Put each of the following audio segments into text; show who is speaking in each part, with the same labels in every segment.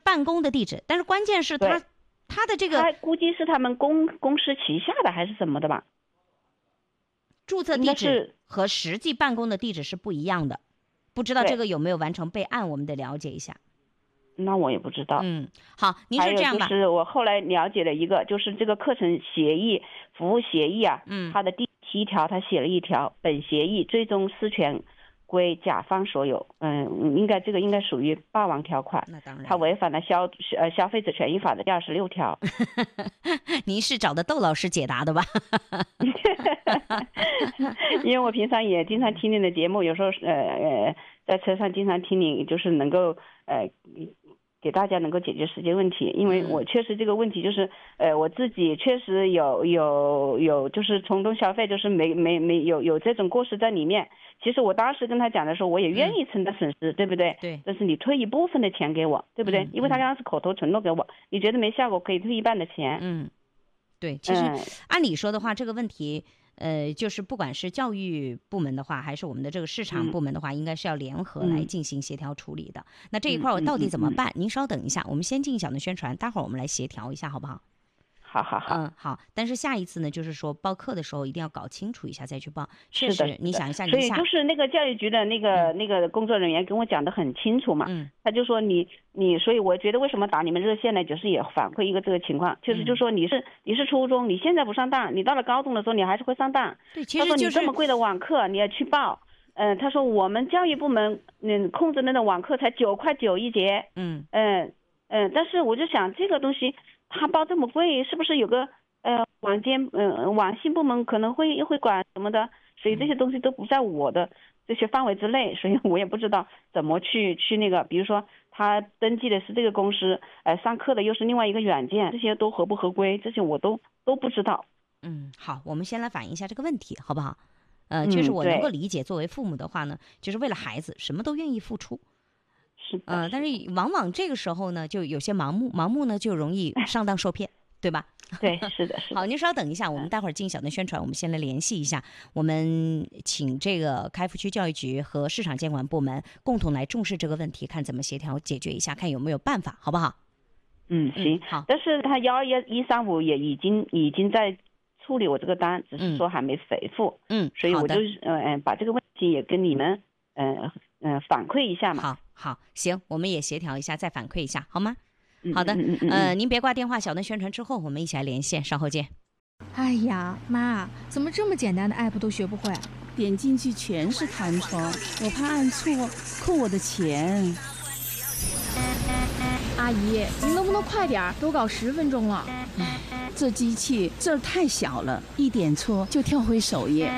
Speaker 1: 办公的地址，但是关键是他的这个，
Speaker 2: 他估计是他们公司旗下的还是什么的吧？
Speaker 1: 注册地址和实际办公的地址是不一样的，不知道这个有没有完成备案，我们得了解一下。
Speaker 2: 那我也不知道。
Speaker 1: 好，您是这样吧？
Speaker 2: 还有就是我后来了解了一个，就是这个课程协议、服务协议啊，它的第7条他写了一条，本协议最终私权归甲方所有。这个应该属于霸王条款。
Speaker 1: 那当然，
Speaker 2: 他违反了消费者权益法的第26条。
Speaker 1: 您是找的窦老师解答的吧？
Speaker 2: 因为我平常也经常听您的节目，有时候在车上经常听您，就是能够给大家能够解决实际问题。因为我确实这个问题就是我自己确实有就是冲动消费，就是没有这种过失在里面。其实我当时跟他讲的时候，我也愿意承担损失，对不对？
Speaker 1: 对。
Speaker 2: 但是你退一部分的钱给我，对不对？因为他刚刚是口头承诺给我，你觉得没效果可以退一半的钱。
Speaker 1: 对，其实按理说的话，这个问题就是不管是教育部门的话，还是我们的这个市场部门的话，应该是要联合来进行协调处理的。那这一块我到底怎么办？您稍等一下，我们先进一小段宣传，待会儿我们来协调一下，好不好？
Speaker 2: 好。
Speaker 1: 好。但是下一次呢，就是说报课的时候一定要搞清楚一下再去报。确实，你想一下，
Speaker 2: 所以就是那个教育局的那个工作人员跟我讲得很清楚嘛。他就说你，所以我觉得为什么打你们热线呢？就是也反馈一个这个情况，就说你是初中，你现在不上当，你到了高中的时候你还是会上当。
Speaker 1: 对，其实
Speaker 2: 他说你这么贵的网课你要去报。他说我们教育部门控制那个网课才9.9块一节。但是我就想这个东西。他报这么贵，是不是有个网信部门可能会管什么的？所以这些东西都不在我的这些范围之内，所以我也不知道怎么去那个，比如说他登记的是这个公司，上课的又是另外一个软件，这些都合不合规，这些我都不知道。
Speaker 1: 好，我们先来反映一下这个问题，好不好？确实我能够理解，作为父母的话呢，就是为了孩子什么都愿意付出。但是往往这个时候呢，就有些盲目呢，就容易上当受骗，对吧？
Speaker 2: 对，是的。
Speaker 1: 好，您稍等一下，我们待会儿进小段宣传，我们先来联系一下，我们请这个开福区教育局和市场监管部门共同来重视这个问题，看怎么协调解决一下，看有没有办法，好不好？
Speaker 2: 行。
Speaker 1: 好。
Speaker 2: 但是他11135也已经在处理我这个单，只是说还没回复。所以我就把这个问题也跟你们反馈一下嘛。
Speaker 1: 好，行，我们也协调一下，再反馈一下，好吗？好的。您别挂电话，小段宣传之后我们一起来连线，稍后见。
Speaker 3: 哎呀，妈，怎么这么简单的 app 都学不会？
Speaker 4: 点进去全是弹窗，我怕按错扣我的钱。
Speaker 3: 阿姨，您能不能快点？都搞10分钟了。
Speaker 4: 这机器字儿太小了，一点错就跳回首页。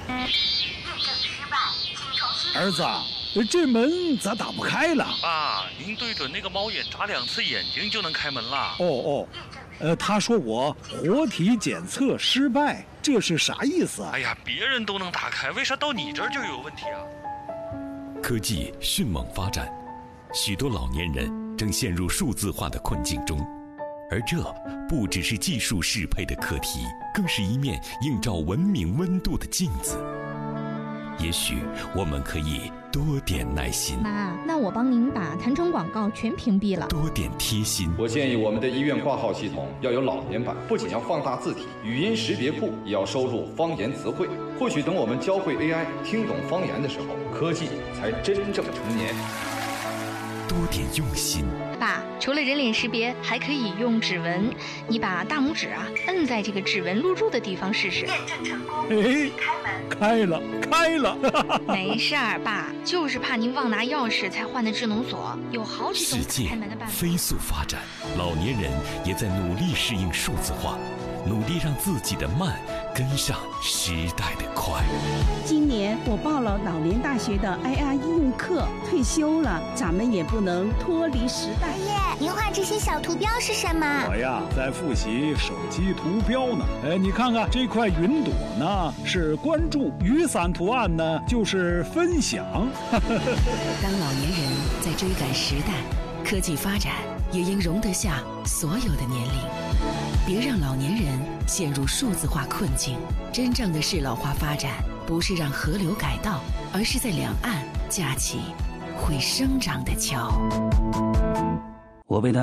Speaker 5: 儿子，这门咋打不开了？
Speaker 6: 爸，您对准那个猫眼眨2次眼睛就能开门了。
Speaker 5: 他说我活体检测失败，这是啥意思啊？
Speaker 6: 哎呀，别人都能打开，为啥到你这儿就有问题啊？
Speaker 7: 科技迅猛发展，许多老年人正陷入数字化的困境中，而这不只是技术适配的课题，更是一面映照文明温度的镜子。也许我们可以多点耐心。
Speaker 3: 妈，那我帮您把弹窗广告全屏蔽了。
Speaker 7: 多点贴心。
Speaker 8: 我建议我们的医院挂号系统要有老年版，不仅要放大字体，语音识别库也要收录方言词汇。或许等我们教会 AI 听懂方言的时候，科技才真正成年。
Speaker 7: 多点用心。
Speaker 3: 爸，除了人脸识别，还可以用指纹。你把大拇指摁在这个指纹录入的地方试试。验证成功。
Speaker 5: 开了。
Speaker 3: 没事儿，爸，就是怕您忘拿钥匙才换的智能锁，有好几种开门的办法。
Speaker 7: 世界飞速发展，老年人也在努力适应数字化，努力让自己的慢跟上时代的快。
Speaker 4: 今年我报了老年大学的 AI 应用课，退休了，咱们也不能脱离时代。
Speaker 9: 爷爷，您画这些小图标是什么？
Speaker 5: 我呀，在复习手机图标呢。你看看这块云朵呢，是关注；雨伞图案呢，就是分享。
Speaker 10: 当老年人在追赶时代，科技发展也应容得下所有的年龄。别让老年人陷入数字化困境。真正的适老化发展，不是让河流改道，而是在两岸架起会生长的桥。
Speaker 11: 我被他